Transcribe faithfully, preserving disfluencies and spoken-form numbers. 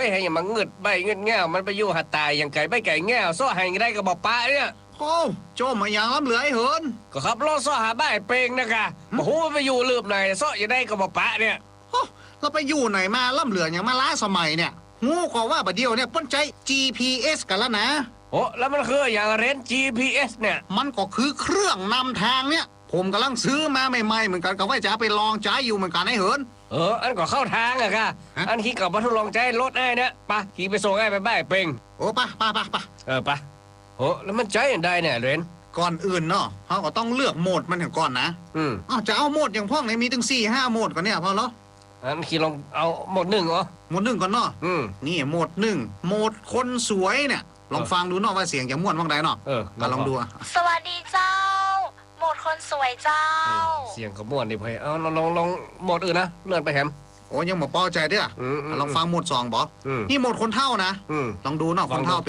ให้อย่ามาเงึดใบเงึดแง่วมันไปอยู่หัดตายอย่างไก่ใบไก่แง่วซ้อให้ได้ก็บอกป้าเนี่ยโอ้โจมมาอย่างล้ำเหลือไอ้เหินก็ขับรถซ้อหาบ้านเปงนะคะบอกหูไปอยู่ลืมไหนซ้ออย่าได้ก็บอกป้าเนี่ยโอ้เราไปอยู่ไหนมาล้ำเหลืออย่างมาล้าสมัยเนี่ยงูก็ว่าบัดเดียวเนี่ยป้นใจ จี พี เอส กันแล้วนะโอ้แล้วมันคืออย่างเรน จี พี เอส เนี่ยมันก็คือเครื่องนำทางเนี่ยผมกำลังซื้อมาใหม่ๆเหมือนกันก็ว่าจะไปลองใจอยู่เหมือนกันไอ้เหินเอออันก็เข้าทางอะค่ะอันขี่กับมาทดลองใจรถไอ้เนี่ยปะขี่ไปส่งไอ้ไปบ้านเปงโอ้ปะปะปะปะเออปะโอ้แล้วมันใจอย่างได้เนี่ยเรนก่อนอื่นเนาะเขาก็ต้องเลือกโหมดมันถึงก่อนนะอืมอ้าวจะเอาโหมดอย่างพ่องไหนมีถึงสี่ห้าโหมดก่อนเนี่ยพอแล้วอันขี่ลองเอาโหมดหนึ่งเหรอโหมดหนึ่งก่อนเนาะอืมนี่โหมดหนึ่งโหมดคนสวยเนี่ยลองฟังดูเนาะว่าเสียงจะม่วนบ้างใดเนาะเออมาลองดูสวัสดีเจ้าโหมดคนสวยเจ้าเสียงขม่วนดิเพื่อนเอาลองลองลองโหมดอื่นนะเลื่อนไปแฮมโอ้ยังหมดป้อใจเด้อลองฟังโหมดสองบอนี่โหมดคนเท่านะลองดูเนาะคนเท่า